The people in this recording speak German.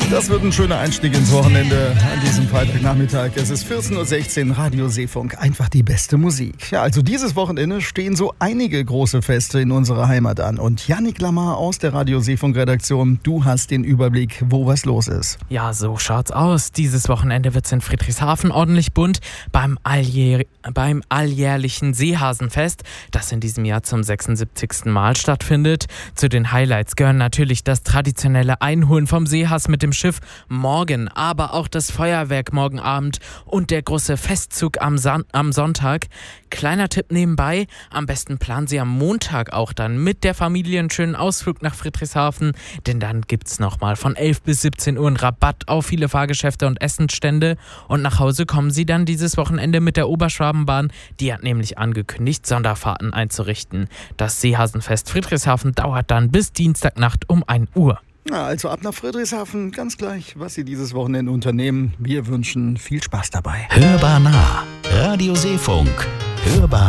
Das wird ein schöner Einstieg ins Wochenende an diesem Freitagnachmittag. Es ist 14.16 Uhr, Radio Seefunk, einfach die beste Musik. Ja, also dieses Wochenende stehen so einige große Feste in unserer Heimat an. Und Yannick Lamar aus der Radio Seefunk-Redaktion, du hast den Überblick, wo was los ist. Ja, so schaut's aus. Dieses Wochenende wird's in Friedrichshafen ordentlich bunt beim alljährlichen Seehasenfest, das in diesem Jahr zum 76. Mal stattfindet. Zu den Highlights gehören natürlich das traditionelle Einholen vom Seehas mit dem Schiff morgen, aber auch das Feuerwerk morgen Abend und der große Festzug am Sonntag. Kleiner Tipp nebenbei, am besten planen Sie am Montag auch dann mit der Familie einen schönen Ausflug nach Friedrichshafen, denn dann gibt's nochmal von 11 bis 17 Uhr einen Rabatt auf viele Fahrgeschäfte und Essensstände und nach Hause kommen Sie dann dieses Wochenende mit der Oberschwabenbahn, die hat nämlich angekündigt, Sonderfahrten einzurichten. Das Seehasenfest Friedrichshafen dauert dann bis Dienstagnacht um 1 Uhr. Ja, also ab nach Friedrichshafen, ganz gleich, was Sie dieses Wochenende unternehmen. Wir wünschen viel Spaß dabei. Hörbar nah, Radio Seefunk, hörbar